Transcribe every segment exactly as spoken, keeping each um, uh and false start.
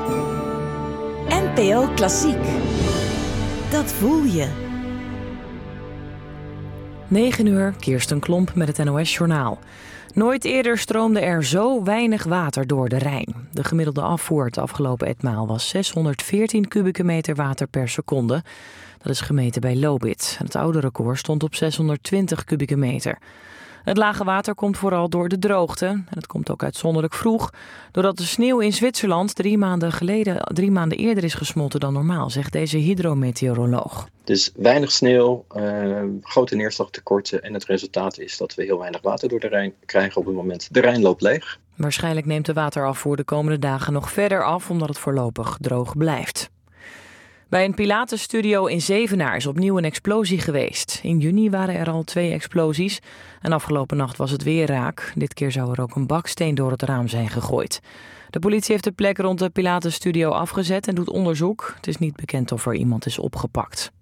N P O Klassiek. Dat voel je. negen uur, Kirsten Klomp met het N O S-journaal. Nooit eerder stroomde er zo weinig water door de Rijn. De gemiddelde afvoer het afgelopen etmaal was zeshonderdveertien kubieke meter water per seconde. Dat is gemeten bij Lobit. Het oude record stond op zeshonderdtwintig kubieke meter. Het lage water komt vooral door de droogte. En het komt ook uitzonderlijk vroeg. Doordat de sneeuw in Zwitserland drie maanden geleden, drie maanden eerder is gesmolten dan normaal, zegt deze hydrometeoroloog. Dus weinig sneeuw, uh, grote neerslagtekorten en het resultaat is dat we heel weinig water door de Rijn krijgen op het moment. De Rijn loopt leeg. Waarschijnlijk neemt de waterafvoer de komende dagen nog verder af, omdat het voorlopig droog blijft. Bij een Pilates-studio in Zevenaar is opnieuw een explosie geweest. In juni waren er al twee explosies en afgelopen nacht was het weer raak. Dit keer zou er ook een baksteen door het raam zijn gegooid. De politie heeft de plek rond de Pilates-studio afgezet en doet onderzoek. Het is niet bekend of er iemand is opgepakt.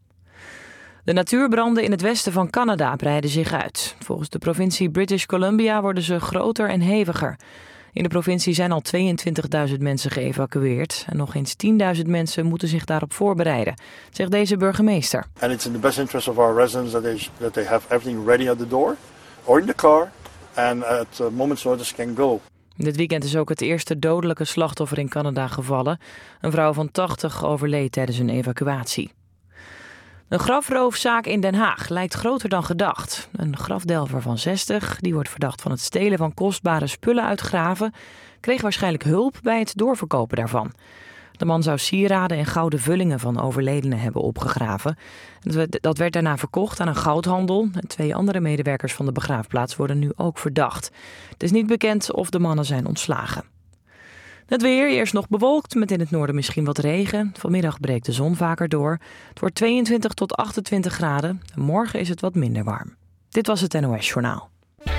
De natuurbranden in het westen van Canada breiden zich uit. Volgens de provincie British Columbia worden ze groter en heviger. In de provincie zijn al tweeëntwintigduizend mensen geëvacueerd. En nog eens tienduizend mensen moeten zich daarop voorbereiden, zegt deze burgemeester. And it's in the best interest of our residents that they, that they have everything ready at the door or in the car and at a moment's notice can go. Dit weekend is ook het eerste dodelijke slachtoffer in Canada gevallen. Een vrouw van tachtig overleed tijdens een evacuatie. Een grafroofzaak in Den Haag lijkt groter dan gedacht. Een grafdelver van zestig, die wordt verdacht van het stelen van kostbare spullen uit graven, kreeg waarschijnlijk hulp bij het doorverkopen daarvan. De man zou sieraden en gouden vullingen van overledenen hebben opgegraven. Dat werd daarna verkocht aan een goudhandel. En twee andere medewerkers van de begraafplaats worden nu ook verdacht. Het is niet bekend of de mannen zijn ontslagen. Het weer, eerst nog bewolkt, met in het noorden misschien wat regen. Vanmiddag breekt de zon vaker door. Het wordt tweeëntwintig tot achtentwintig graden. En morgen is het wat minder warm. Dit was het N O S-journaal.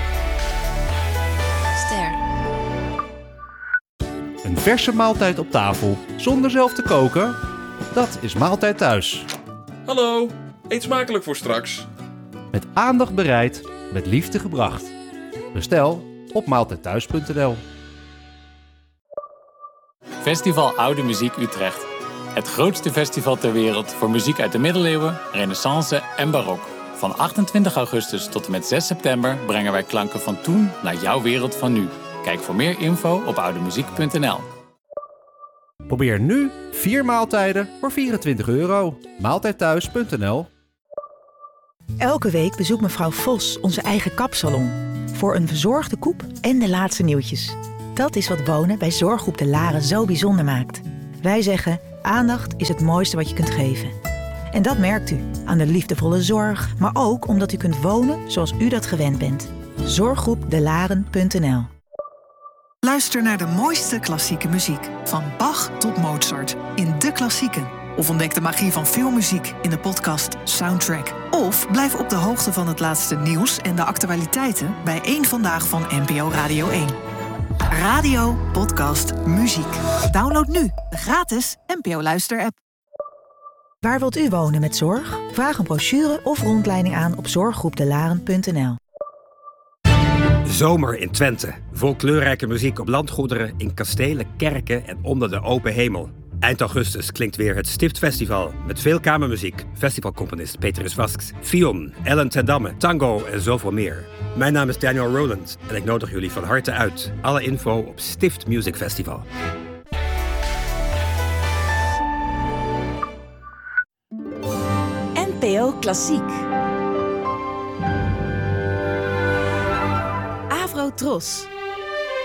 Ster. Een verse maaltijd op tafel, zonder zelf te koken? Dat is Maaltijd Thuis. Hallo, eet smakelijk voor straks. Met aandacht bereid, met liefde gebracht. Bestel op maaltijdthuis punt n l. Festival Oude Muziek Utrecht. Het grootste festival ter wereld voor muziek uit de middeleeuwen, renaissance en barok. Van achtentwintig augustus tot en met zes september brengen wij klanken van toen naar jouw wereld van nu. Kijk voor meer info op oudemuziek punt n l. Probeer nu vier maaltijden voor vierentwintig euro. maaltijdthuis punt n l. Elke week bezoekt mevrouw Vos onze eigen kapsalon. Voor een verzorgde koep en de laatste nieuwtjes. Dat is wat wonen bij Zorggroep De Laren zo bijzonder maakt. Wij zeggen, aandacht is het mooiste wat je kunt geven. En dat merkt u aan de liefdevolle zorg, maar ook omdat u kunt wonen zoals u dat gewend bent. zorggroep de laren punt n l. Luister naar de mooiste klassieke muziek. Van Bach tot Mozart in De Klassieken. Of ontdek de magie van filmmuziek in de podcast Soundtrack. Of blijf op de hoogte van het laatste nieuws en de actualiteiten bij één Vandaag van N P O Radio één. Radio, podcast, muziek. Download nu de gratis N P O Luister-app. Waar wilt u wonen met zorg? Vraag een brochure of rondleiding aan op zorggroep de laren punt n l. Zomer in Twente. Vol kleurrijke muziek op landgoederen, in kastelen, kerken en onder de open hemel. Eind augustus klinkt weer het Stiftfestival met veel kamermuziek, festivalcomponist Petrus Vasks, Fion, Ellen ten Damme, tango en zoveel meer. Mijn naam is Daniel Rowland en ik nodig jullie van harte uit. Alle info op Stift Music Festival. N P O Klassiek. Avro Tros.